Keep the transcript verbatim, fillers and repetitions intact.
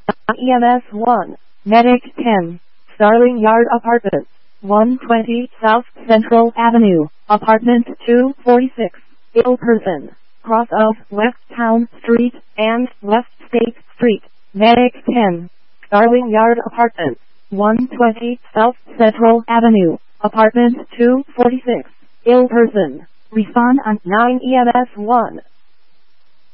E M S one, Medic ten, Starling Yard Apartments, one twenty South Central Avenue, Apartment two forty-six, Ill Person, cross of West Town Street and West State Street, Medic ten, Starling Yard Apartments, one twenty South Central Avenue, Apartment two forty-six, Ill Person. Respond on nine E M S one.